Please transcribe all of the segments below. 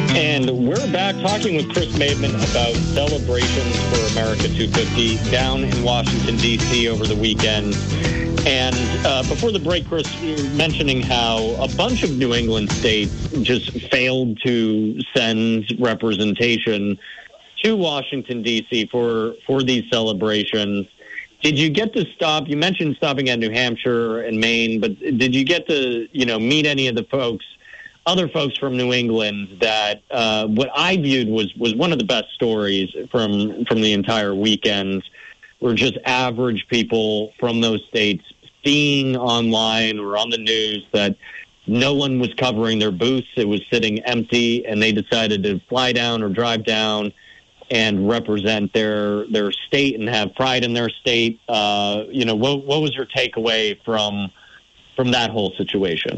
And we're back talking with Chris Mabin about celebrations for America 250 down in Washington, D.C. over the weekend. And before the break, Chris, you were mentioning how a bunch of New England states just failed to send representation to Washington, D.C. for these celebrations. Did you get to stop? You mentioned stopping at New Hampshire and Maine, but did you get to, meet any of the other folks from New England that what I viewed was one of the best stories from the entire weekend were just average people from those states seeing online or on the news that no one was covering their booths. It was sitting empty, and they decided to fly down or drive down and represent their state and have pride in their state. What was your takeaway from that whole situation?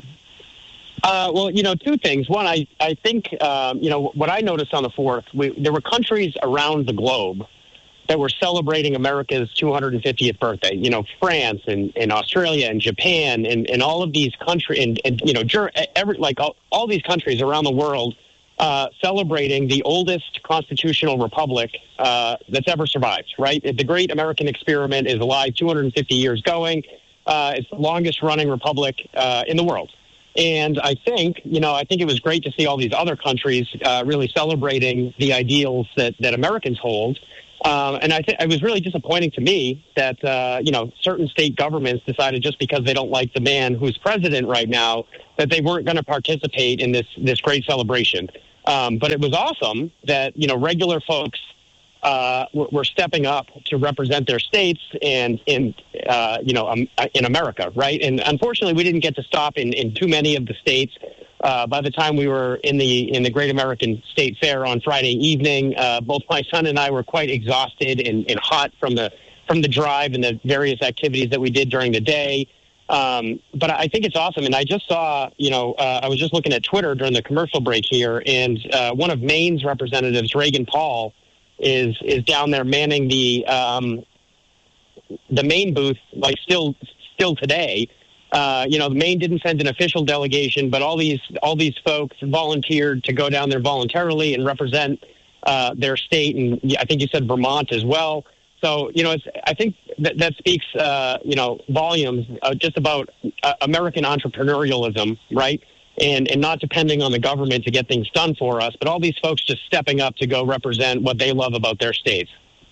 Two things. One, I think, what I noticed on the 4th, there were countries around the globe that were celebrating America's 250th birthday. France and Australia and Japan and all of these countries all these countries around the world celebrating the oldest constitutional republic that's ever survived, right? The great American experiment is alive, 250 years going. It's the longest running republic in the world. And I think it was great to see all these other countries really celebrating the ideals that Americans hold. And it was really disappointing to me that, certain state governments decided just because they don't like the man who's president right now, that they weren't going to participate in this great celebration. But it was awesome that, regular folks were stepping up to represent their states and in America, right? And unfortunately, we didn't get to stop in too many of the states. By the time we were in the Great American State Fair on Friday evening, both my son and I were quite exhausted and hot from the drive and the various activities that we did during the day. But I think it's awesome. And I just saw, I was just looking at Twitter during the commercial break here, and one of Maine's representatives, Reagan Paul, is down there manning the Maine booth, like still today. Maine didn't send an official delegation, but all these folks volunteered to go down there voluntarily and represent their state, and I think you said Vermont as well. So, I think that speaks, volumes just about American entrepreneurialism, right? And not depending on the government to get things done for us, but all these folks just stepping up to go represent what they love about their states.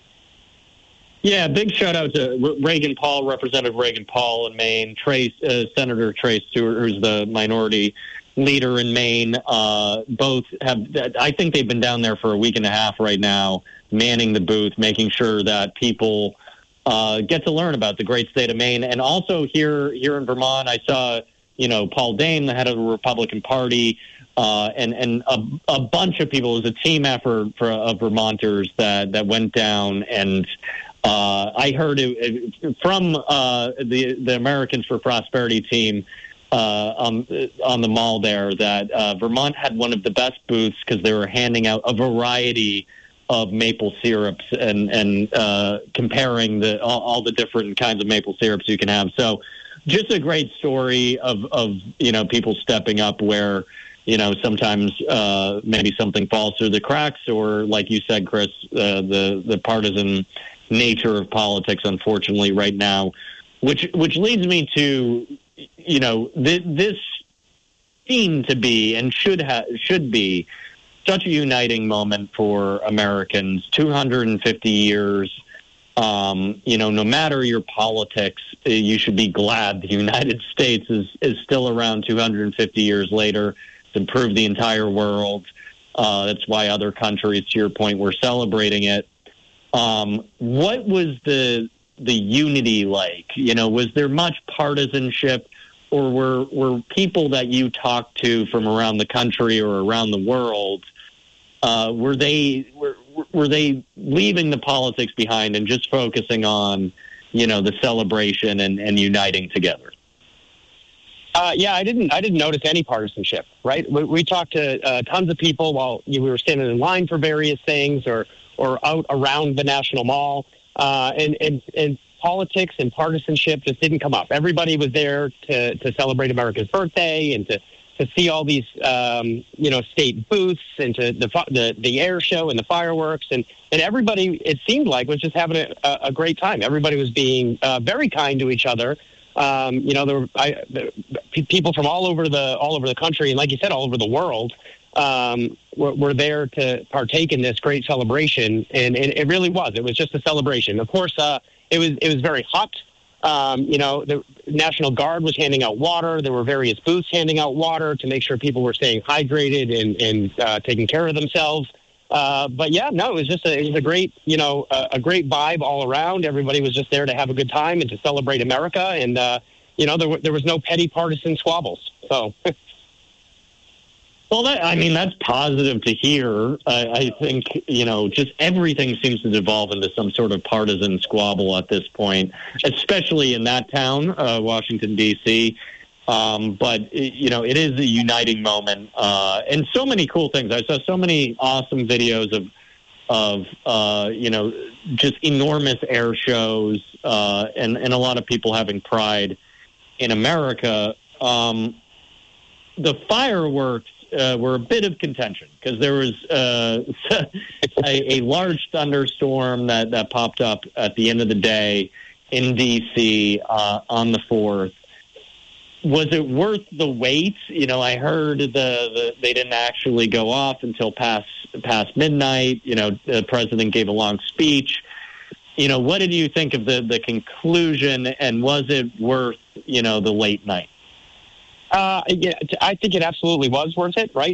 Yeah, big shout out to Reagan Paul, Representative Reagan Paul in Maine, Senator Trey Stewart, who's the minority leader in Maine. Both I think they've been down there for a week and a half right now, manning the booth, making sure that people get to learn about the great state of Maine. And also here in Vermont, I saw, Paul Dame, the head of the Republican Party, and a bunch of people. It was a team effort of Vermonters that went down, and I heard it from the Americans for Prosperity team on the mall there that Vermont had one of the best booths because they were handing out a variety of maple syrups and comparing all the different kinds of maple syrups you can have. So just a great story of people stepping up where, sometimes maybe something falls through the cracks, or like you said, Chris, the partisan nature of politics, unfortunately, right now, which leads me to, this seemed to be and should be such a uniting moment for Americans. 250 years. No matter your politics, you should be glad the United States is still around 250 years later. It's improved the entire world. That's why other countries, to your point, were celebrating it. What was the unity like? Was there much partisanship, or were people that you talked to from around the country or around the world, were they leaving the politics behind and just focusing on, the celebration and uniting together? I didn't notice any partisanship, right? We talked to tons of people while we were standing in line for various things or out around the National Mall, and politics and partisanship just didn't come up. Everybody was there to celebrate America's birthday and to to see all these, state booths and to the air show and the fireworks. And everybody, it seemed like, was just having a great time. Everybody was being very kind to each other. There were people from all over the country, and like you said, all over the world, were there to partake in this great celebration. And it really was. It was just a celebration. Of course, it was very hot. The National Guard was handing out water. There were various booths handing out water to make sure people were staying hydrated and taking care of themselves. But yeah, no, it was a great, a great vibe all around. Everybody was just there to have a good time and to celebrate America. And, there was no petty partisan squabbles. So. Well, that's positive to hear. I think, just everything seems to devolve into some sort of partisan squabble at this point, especially in that town, Washington, D.C. But, it is a uniting moment. And so many cool things. I saw so many awesome videos of just enormous air shows and a lot of people having pride in America. The fireworks were a bit of contention because there was a large thunderstorm that popped up at the end of the day in D.C. On the 4th. Was it worth the wait? I heard they didn't actually go off until past midnight. The president gave a long speech. What did you think of the conclusion, and was it worth, the late night? I think it absolutely was worth it, right?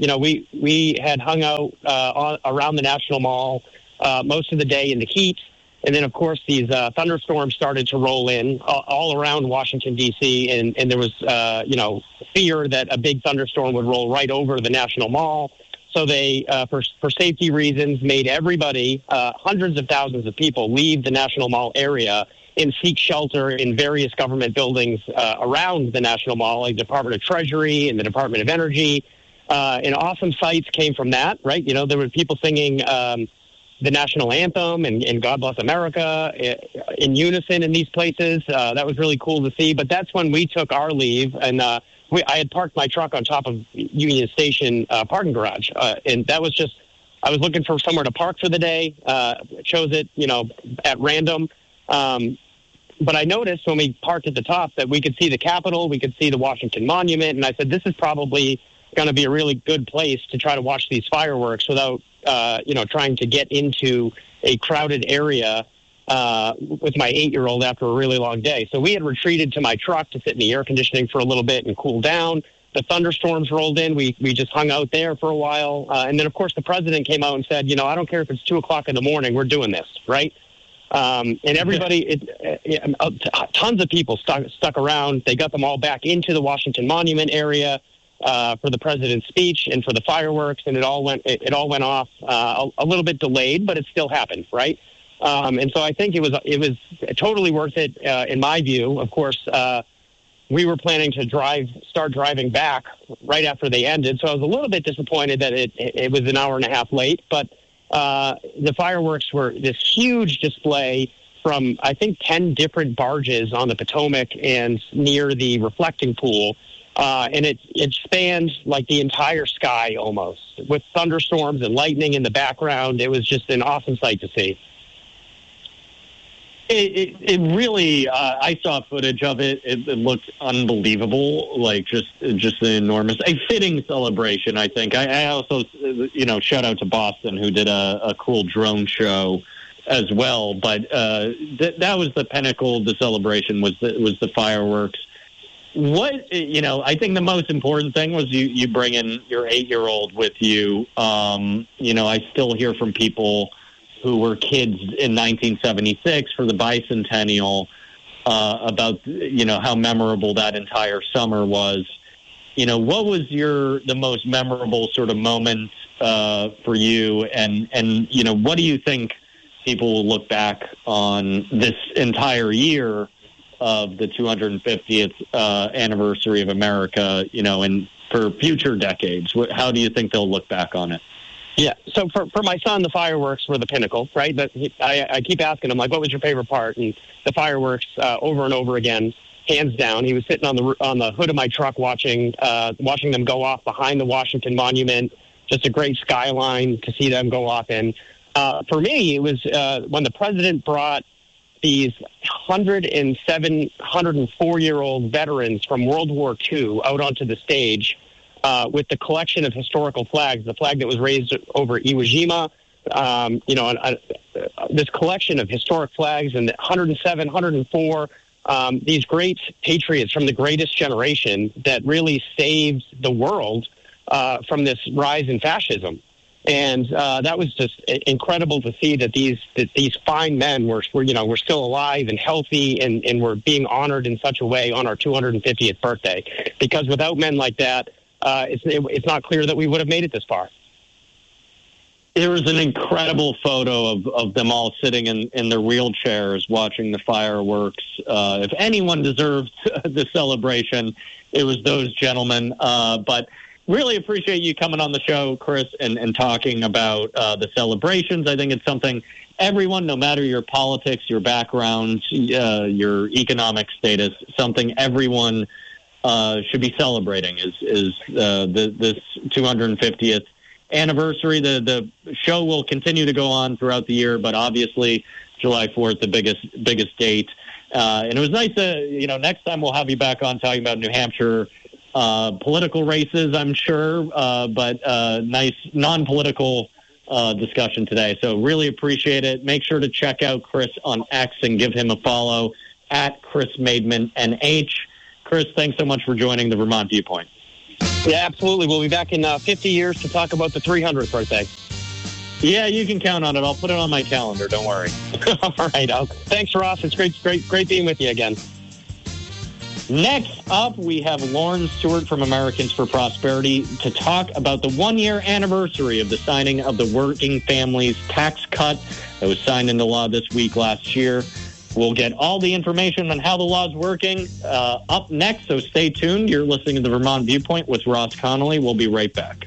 We had hung out around the National Mall most of the day in the heat. And then, of course, these thunderstorms started to roll in all around Washington, D.C., and there was, fear that a big thunderstorm would roll right over the National Mall. So they, for safety reasons, made everybody, hundreds of thousands of people, leave the National Mall area and seek shelter in various government buildings around the National Mall, like the Department of Treasury and the Department of Energy. And awesome sights came from that, right? There were people singing the national anthem and God Bless America in unison in these places. That was really cool to see. But that's when we took our leave, and I had parked my truck on top of Union Station parking garage. And that was just, I was looking for somewhere to park for the day, chose it, at random. But I noticed when we parked at the top that we could see the Capitol, we could see the Washington Monument, and I said, this is probably going to be a really good place to try to watch these fireworks without, trying to get into a crowded area with my 8-year-old after a really long day. So we had retreated to my truck to sit in the air conditioning for a little bit and cool down. The thunderstorms rolled in. We just hung out there for a while. And then, of course, the president came out and said, I don't care if it's 2 o'clock in the morning, we're doing this, right? And everybody, tons of people stuck around. They got them all back into the Washington Monument area for the president's speech and for the fireworks, and it all went off a little bit delayed, but it still happened, right? And so I think it was totally worth it in my view. Of course, we were planning to start driving back right after they ended, so I was a little bit disappointed that it was an hour and a half late, but the fireworks were this huge display from, I think, 10 different barges on the Potomac and near the reflecting pool. And it spanned like the entire sky almost, with thunderstorms and lightning in the background. It was just an awesome sight to see. It really, I saw footage of it. It looked unbelievable, like just an enormous, a fitting celebration, I think. I also, shout out to Boston, who did a cool drone show as well. But that was the pinnacle of the celebration, was the fireworks. I think the most important thing was you bring in your 8-year-old with you. I still hear from people who were kids in 1976 for the bicentennial about, how memorable that entire summer was. What was the most memorable sort of moment for you? And what do you think people will look back on this entire year of the 250th anniversary of America, and for future decades? How do you think they'll look back on it? Yeah, so for my son, the fireworks were the pinnacle, right? I keep asking him, like, what was your favorite part? And the fireworks over and over again. hands down. He was sitting on the hood of my truck watching them go off behind the Washington Monument. Just a great skyline to see them go off in. For me, it was when the president brought these 107, 104-year-old veterans from World War II out onto the stage with the collection of historical flags, the flag that was raised over Iwo Jima, this collection of historic flags, and 107, 104, these great patriots from the greatest generation that really saved the world from this rise in fascism. And that was just incredible to see that these fine men were still alive and healthy and were being honored in such a way on our 250th birthday. Because without men like that, it's not clear that we would have made it this far. There was an incredible photo of them all sitting in their wheelchairs watching the fireworks. If anyone deserved the celebration, it was those gentlemen. But really appreciate you coming on the show, Chris, and talking about the celebrations. I think it's something everyone, no matter your politics, your background, your economic status, something everyone should be celebrating is this 250th anniversary. The show will continue to go on throughout the year, but obviously July 4th, the biggest date. And it was nice to, next time we'll have you back on talking about New Hampshire political races, I'm sure, but nice non-political discussion today. So really appreciate it. Make sure to check out Chris on X and give him a follow at Chris Maidman NH. Chris, thanks so much for joining the Vermont Viewpoint. Yeah, absolutely. We'll be back in 50 years to talk about the 300th birthday. Yeah, you can count on it. I'll put it on my calendar. Don't worry. All right. Thanks, Ross. It's great being with you again. Next up, we have Lauren Stewart from Americans for Prosperity to talk about the one-year anniversary of the signing of the Working Families Tax Cut that was signed into law this week last year. We'll get all the information on how the law is working up next, so stay tuned. You're listening to the Vermont Viewpoint with Ross Connolly. We'll be right back.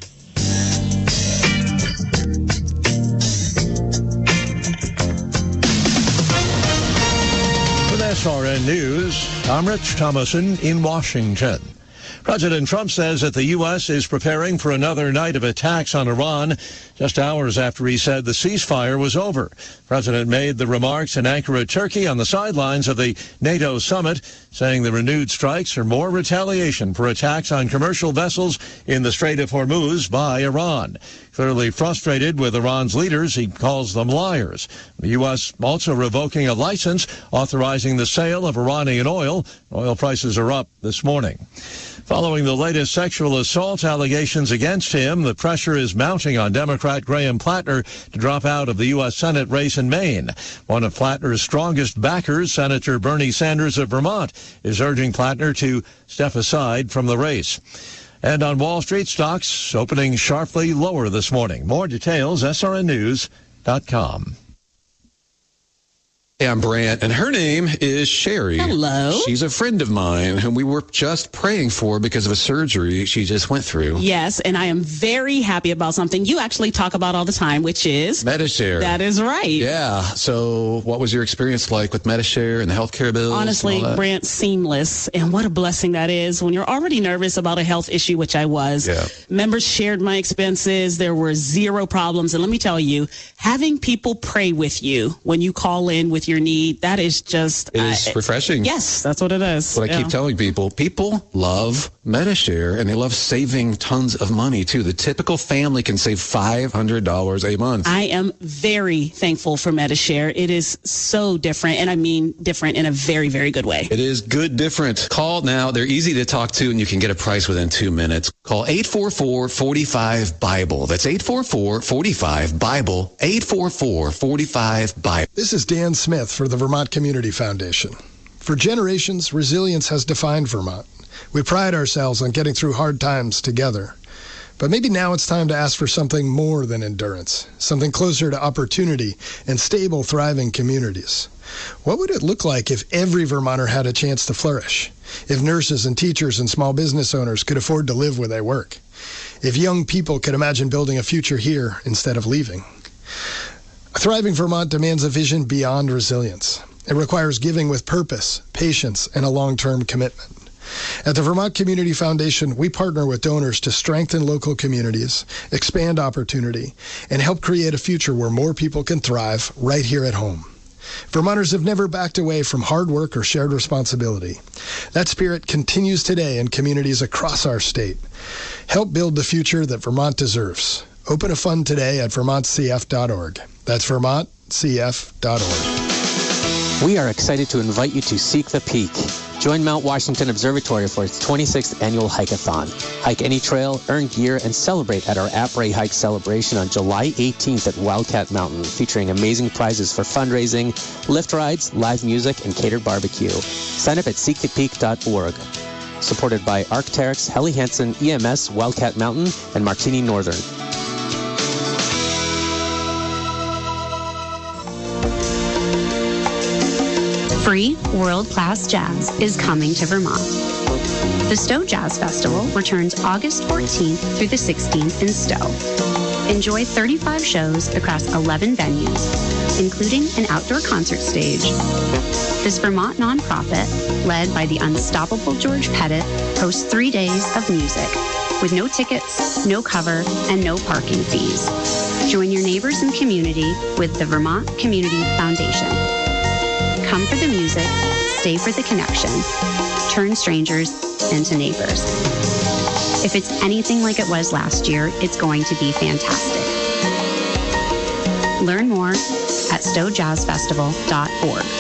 With SRN News, I'm Rich Thomason in Washington. President Trump says that the U.S. is preparing for another night of attacks on Iran just hours after he said the ceasefire was over. The president made the remarks in Ankara, Turkey, on the sidelines of the NATO summit, saying the renewed strikes are more retaliation for attacks on commercial vessels in the Strait of Hormuz by Iran. Clearly frustrated with Iran's leaders, he calls them liars. The U.S. also revoking a license authorizing the sale of Iranian oil. Oil prices are up this morning. Following the latest sexual assault allegations against him, the pressure is mounting on Democrat Graham Plattner to drop out of the U.S. Senate race in Maine. One of Plattner's strongest backers, Senator Bernie Sanders of Vermont, is urging Plattner to step aside from the race. And on Wall Street, stocks opening sharply lower this morning. More details, srnnews.com. Hey, I'm Brant, and her name is Sherry. Hello. She's a friend of mine whom we were just praying for because of a surgery she just went through. Yes, and I am very happy about something you actually talk about all the time, which is Medi-Share. That is right. Yeah. So what was your experience like with Medi-Share and the healthcare bills? Honestly, Brant, seamless. And what a blessing that is when you're already nervous about a health issue, which I was. Yeah. Members shared my expenses. There were zero problems. And let me tell you, having people pray with you when you call in with your need, that is just... It's refreshing. Yes, that's what it is. What I keep telling people love Medi-Share, and they love saving tons of money, too. The typical family can save $500 a month. I am very thankful for Medi-Share. It is so different, and I mean different in a very, very good way. It is good different. Call now. They're easy to talk to, and you can get a price within 2 minutes. Call 844-45-BIBLE. That's 844-45-BIBLE. 844-45-BIBLE. This is Dan Smith for the Vermont Community Foundation. For generations, resilience has defined Vermont. We pride ourselves on getting through hard times together. But maybe now it's time to ask for something more than endurance, something closer to opportunity and stable, thriving communities. What would it look like if every Vermonter had a chance to flourish? If nurses and teachers and small business owners could afford to live where they work? If young people could imagine building a future here instead of leaving? A thriving Vermont demands a vision beyond resilience. It requires giving with purpose, patience, and a long-term commitment. At the Vermont Community Foundation, we partner with donors to strengthen local communities, expand opportunity, and help create a future where more people can thrive right here at home. Vermonters have never backed away from hard work or shared responsibility. That spirit continues today in communities across our state. Help build the future that Vermont deserves. Open a fund today at vermontcf.org. That's vermontcf.org. We are excited to invite you to Seek the Peak. Join Mount Washington Observatory for its 26th annual hike-a-thon. Hike any trail, earn gear, and celebrate at our Après Hike celebration on July 18th at Wildcat Mountain, featuring amazing prizes for fundraising, lift rides, live music, and catered barbecue. Sign up at seekthepeak.org. Supported by Arc'teryx, Helly Hansen, EMS, Wildcat Mountain, and Martini Northern. Free world-class jazz is coming to Vermont. The Stowe Jazz Festival returns August 14th through the 16th in Stowe. Enjoy 35 shows across 11 venues, including an outdoor concert stage. This Vermont nonprofit, led by the unstoppable George Pettit, hosts 3 days of music with no tickets, no cover, and no parking fees. Join your neighbors and community with the Vermont Community Foundation. Come for the music, stay for the connection, turn strangers into neighbors. If it's anything like it was last year, it's going to be fantastic. Learn more at stowejazzfestival.org.